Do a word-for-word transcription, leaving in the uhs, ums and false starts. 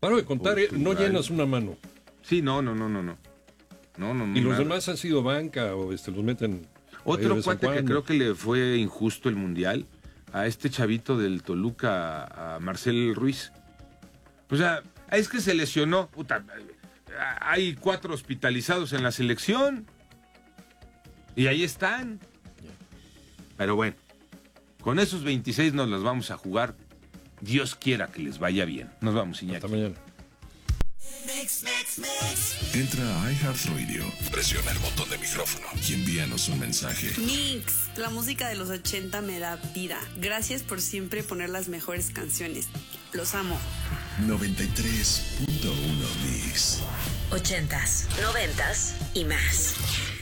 Paro de contar, eh, no llenas una mano. Sí, no, no, no, no, no. No, no, no. Y los nada. demás han sido banca o este los meten. Otro cuate que creo que le fue injusto el mundial, a este chavito del Toluca, a Marcel Ruiz. O sea, es que se lesionó. Puta, hay cuatro hospitalizados en la selección. Y ahí están. Pero bueno, con esos veintiséis nos las vamos a jugar. Dios quiera que les vaya bien. Nos vamos, Iñaki. Hasta mañana. Mix, mix, mix. Entra a iHeartRadio, presiona el botón de micrófono y envíanos un mensaje. Mix, la música de los ochenta me da vida. Gracias por siempre poner las mejores canciones. Los amo. noventa y tres punto uno Mix. Ochentas, noventas y más.